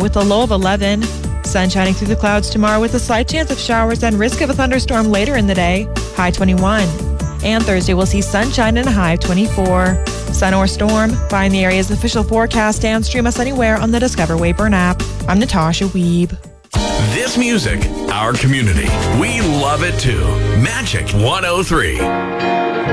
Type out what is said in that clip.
with a low of 11. Sun shining through the clouds tomorrow with a slight chance of showers and risk of a thunderstorm later in the day, high 21. And Thursday we'll see sunshine and a high of 24. Sun or storm, find the area's official forecast and stream us anywhere on the Discover Wayburn app. I'm Natasha Wiebe. This music, our community. We love it too. Magic 103.